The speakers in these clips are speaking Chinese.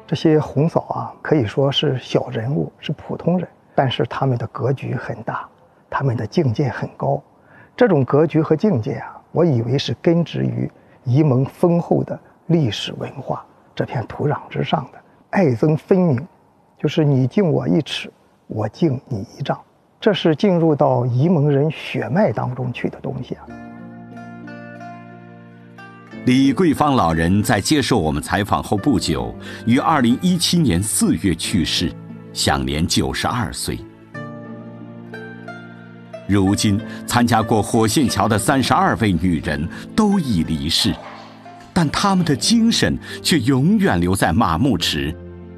这些红嫂啊，可以说是小人物，是普通人，但是他们的格局很大，他们的境界很高。这种格局和境界啊，我以为是根植于沂蒙丰厚的历史文化这片土壤之上的，爱憎分明，就是你敬我一尺，我敬你一丈，这是进入到沂蒙人血脉当中去的东西啊。 李桂芳老人在接受我们采访后不久，于2017年4月去世，享年92岁。如今，参加过火线桥的32位女人都已离世，但她们的精神却永远留在马木池。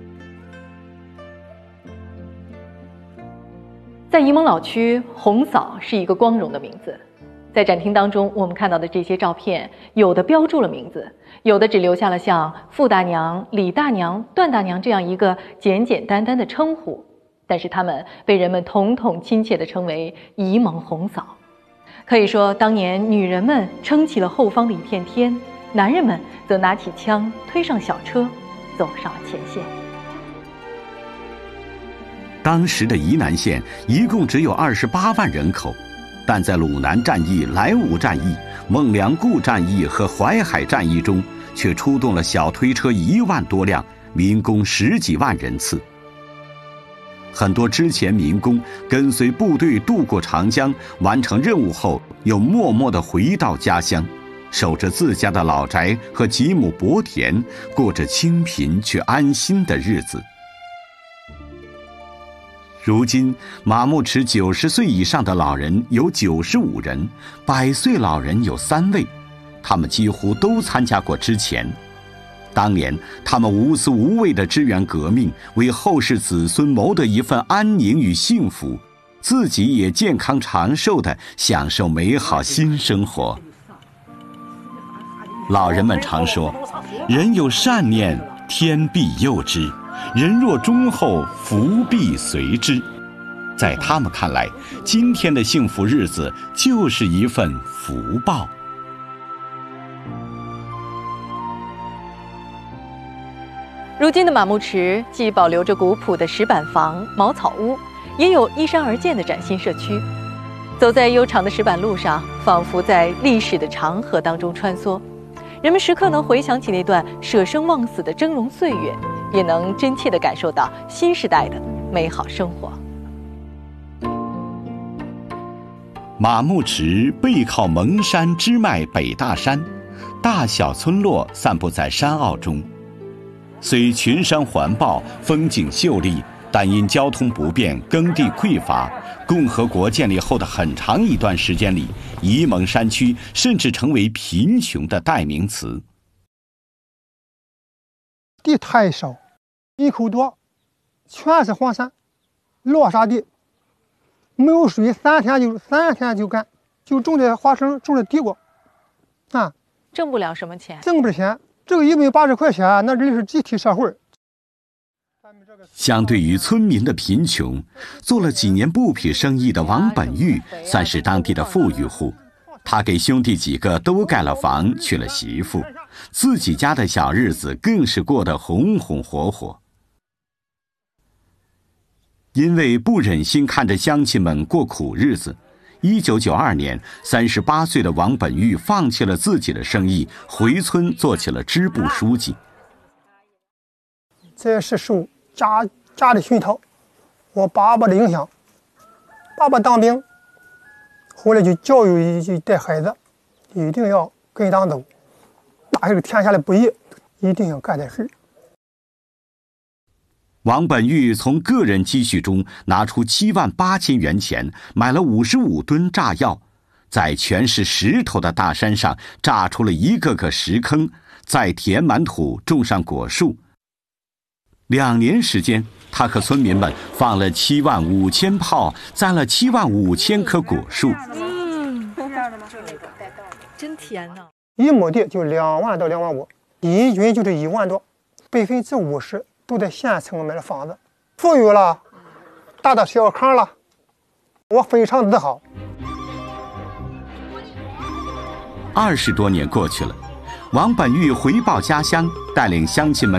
在沂蒙老区，红嫂是一个光荣的名字。在展厅当中，我们看到的这些照片，有的标注了名字，有的只留下了像傅大娘、李大娘、段大娘这样一个简简单单的称呼，但是她们被人们统统亲切地称为沂蒙红嫂。可以说，当年女人们撑起了后方的一片天，男人们则拿起枪，推上小车，走上了前线。 当时的沂南县一共只有28万人口，但在鲁南战役、莱芜战役、孟良崮战役和淮海战役中，却出动了小推车1万多辆，民工10几万人次。很多之前民工跟随部队渡过长江，完成任务后，又默默地回到家乡，守着自家的老宅和几亩薄田，过着清贫却安心的日子。如今，马木池90岁以上的老人有95人，100岁老人有3位，他们几乎都参加过之前。当年，他们无私无畏地支援革命，为后世子孙谋得一份安宁与幸福，自己也健康长寿地享受美好新生活。老人们常说，人有善念，天必佑之。人若忠厚，福必随之。在他们看来，今天的幸福日子就是一份福报。 如今的马木池既保留着古朴的石板房、茅草屋，也有依山而建的崭新社区。走在悠长的石板路上，仿佛在历史的长河当中穿梭。人们时刻能回想起那段舍生忘死的峥嵘岁月，也能真切地感受到新时代的美好生活。 马木池背靠蒙山支脉北大山，大小村落散布在山坳中。虽群山环抱，风景秀丽，但因交通不便、耕地匮乏，共和国建立后的很长一段时间里，沂蒙山区甚至成为贫穷的代名词。 地太少，人口多，全是荒山、落沙地，没有水3天就干，就种的花生，种的地瓜，啊， 挣不了什么钱， 挣不着钱。这个180块钱，那这是集体社会。 相对于村民的贫穷，做了几年布匹生意的王本玉算是当地的富裕户。他给兄弟几个都盖了房，娶了媳妇，自己家的小日子更是过得红红火火。因为不忍心看着乡亲们过苦日子，1992年，38岁的王本玉放弃了自己的生意，回村做起了支部书记。 这是受家的熏陶，我爸爸的影响。爸爸当兵，后来就教育就带孩子，一定要跟党走，打这个天下的不易，一定要干点事。 王本玉从个人积蓄中拿出78000元钱，买了55吨炸药，在全是石头的大山上炸出了一个个石坑，再填满土，种上果树。2年时间，他和村民们放了75000炮，栽了75000棵果树。 真甜呐 ！1亩地就2万到2万5，一均就是1万多，50%都在县城买了房子，富裕了，大大小康了，我非常自豪。 20多年过去了，王本玉回报家乡，带领乡亲们